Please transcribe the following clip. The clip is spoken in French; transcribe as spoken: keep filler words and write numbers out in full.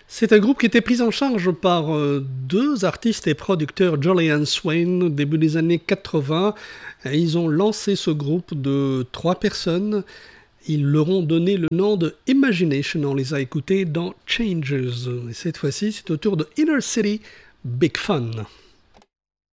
C'est un groupe qui était pris en charge par euh, deux artistes et producteurs, Julian Swain, au début des années quatre-vingts. Et ils ont lancé ce groupe de trois personnes. Ils leur ont donné le nom de Imagination. On les a écoutés dans Changes. Et cette fois-ci, c'est au tour de Inner City Big Fun.